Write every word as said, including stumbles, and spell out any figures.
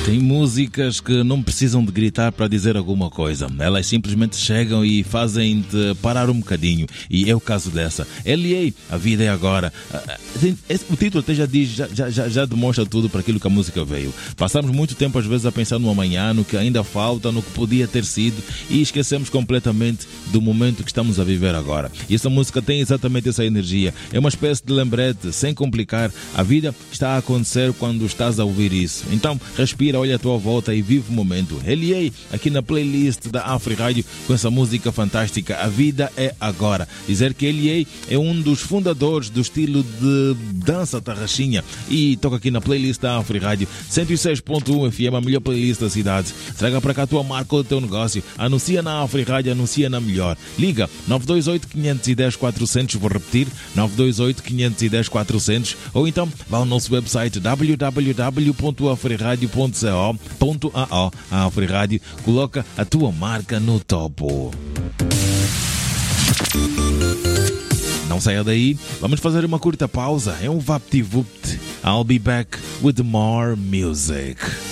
Tem músicas que não precisam de gritar para dizer alguma coisa. Elas simplesmente chegam e fazem-te parar um bocadinho. E é o caso dessa. L A, a vida é agora. O título até já diz, já, já, já demonstra tudo para aquilo que a música veio. Passamos muito tempo às vezes a pensar no amanhã, no que ainda falta, no que podia ter sido, e esquecemos completamente do momento que estamos a viver agora. E essa música tem exatamente essa energia. É uma espécie de lembrete, sem complicar. A vida está a acontecer quando estás a ouvir isso. Então, respira, olha à tua volta e vive o momento. L A, aqui na playlist da Afrirádio, com essa música fantástica, A Vida é Agora. Dizer que L A é um dos fundadores do estilo de dança tarraxinha e toca aqui na playlist da Afrirádio cento e seis ponto um F M, a melhor playlist da cidade. Traga para cá a tua marca ou o teu negócio. Anuncia na Afrirádio, anuncia na melhor. Liga nove dois oito, cinco um zero, quatro zero zero, vou repetir, nove dois oito, cinco um zero, quatro zero zero, ou então vá ao nosso website w w w ponto afrirádio ponto co ponto a o. A Afrirádio coloca a tua marca no topo. Não saia daí, vamos fazer uma curta pausa. É um VaptVupt. I'll be back with more music.